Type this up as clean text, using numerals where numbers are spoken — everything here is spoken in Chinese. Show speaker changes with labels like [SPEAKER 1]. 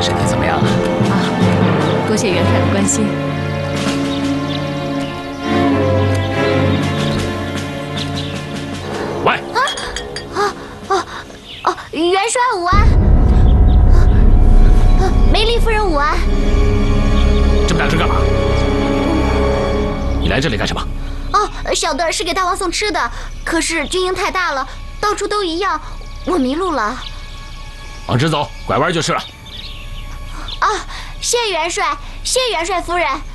[SPEAKER 1] 身体怎么样了？
[SPEAKER 2] 啊，多谢元帅的关心。
[SPEAKER 1] 喂！
[SPEAKER 3] 元帅午安。梅丽夫人午安。
[SPEAKER 1] 这么大声干嘛？你来这里干什么？
[SPEAKER 3] 哦，小的是给大王送吃的，可是军营太大了，到处都一样，我迷路了。
[SPEAKER 1] 往直走，拐弯就是了。
[SPEAKER 3] 啊，谢元帅，谢元帅夫人。